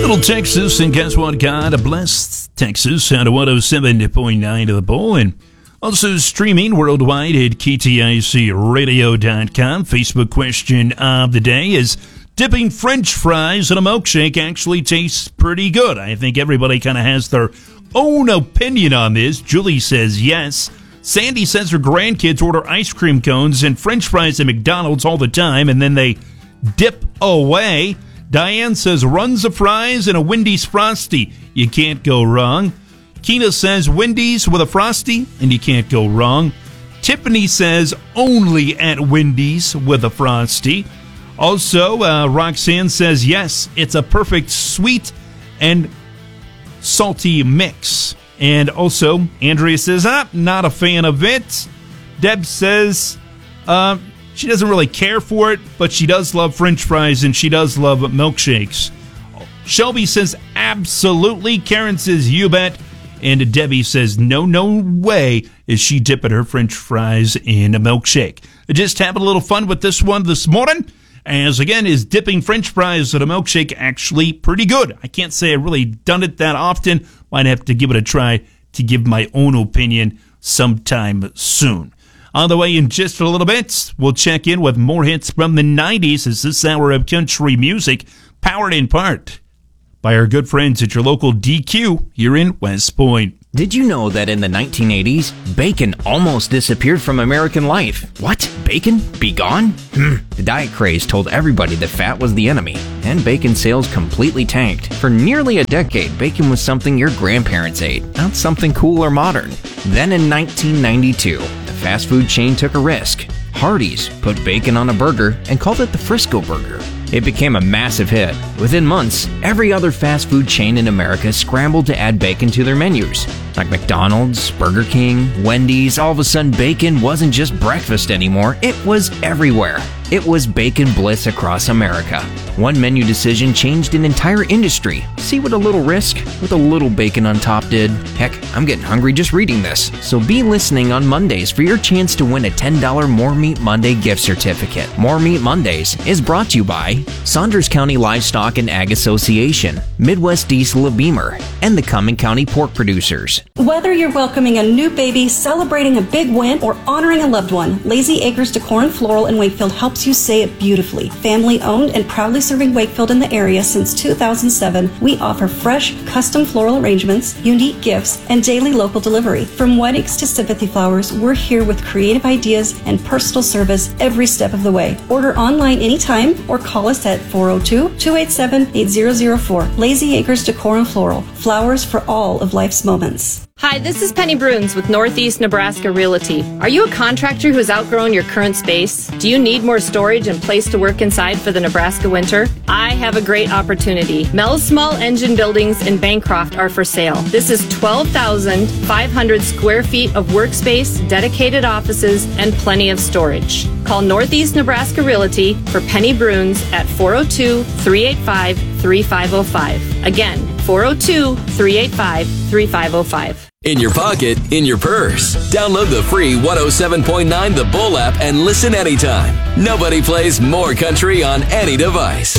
Little Texas, and guess what? God bless Texas out of 107.9 to the Bull, and also streaming worldwide at KTICradio.com. Facebook question of the day is, dipping French fries in a milkshake actually tastes pretty good. I think everybody kind of has their own opinion on this. Julie says yes. Sandy says her grandkids order ice cream cones and French fries at McDonald's all the time, and then they dip away. Diane says runs of fries and a Wendy's Frosty. You can't go wrong. Keena says Wendy's with a Frosty, and you can't go wrong. Tiffany says only at Wendy's with a Frosty. Also, Roxanne says yes, it's a perfect sweet and salty mix. And also, Andrea says, not a fan of it. Deb says she doesn't really care for it, but she does love French fries and she does love milkshakes. Shelby says absolutely. Karen says you bet. And Debbie says no way is she dipping her French fries in a milkshake. Just having a little fun with this one this morning. As again, is dipping French fries in a milkshake actually pretty good? I can't say I've really done it that often. Might have to give it a try to give my own opinion sometime soon. On the way in just a little bit, we'll check in with more hits from the 90s as this hour of country music, powered in part by our good friends at your local DQ here in West Point. Did you know that in the 1980s, bacon almost disappeared from American life? What? Bacon? Be gone? The diet craze told everybody that fat was the enemy, and bacon sales completely tanked. For nearly a decade, bacon was something your grandparents ate, not something cool or modern. Then in 1992, the fast food chain took a risk. Hardee's put bacon on a burger and called it the Frisco Burger. It became a massive hit. Within months, every other fast food chain in America scrambled to add bacon to their menus. Like McDonald's, Burger King, Wendy's, all of a sudden bacon wasn't just breakfast anymore, it was everywhere. It was bacon bliss across America. One menu decision changed an entire industry. See what a little risk with a little bacon on top did? Heck, I'm getting hungry just reading this. So be listening on Mondays for your chance to win a $10 More Meat Monday gift certificate. More Meat Mondays is brought to you by Saunders County Livestock and Ag Association, Midwest Diesel of Beamer, and the Cumming County Pork Producers. Whether you're welcoming a new baby, celebrating a big win, or honoring a loved one, Lazy Acres Decor and Floral in Wakefield helps you say it beautifully. Family owned and proudly serving Wakefield and the area since 2007, we offer fresh, custom floral arrangements, unique gifts, and daily local delivery. From weddings to sympathy flowers, we're here with creative ideas and personal service every step of the way. Order online anytime or call us at 402-287-8004. Lazy Acres Decor and Floral, flowers for all of life's moments. Hi, this is Penny Bruns with Northeast Nebraska Realty. Are you a contractor who's outgrown your current space? Do you need more storage and place to work inside for the Nebraska winter? I have a great opportunity. Mel's Small Engine Buildings in Bancroft are for sale. This is 12,500 square feet of workspace, dedicated offices, and plenty of storage. Call Northeast Nebraska Realty for Penny Bruns at 402-385-3505. Again, 402-385-3505. In your pocket, in your purse. Download the free 107.9 The Bull app and listen anytime. Nobody plays more country on any device.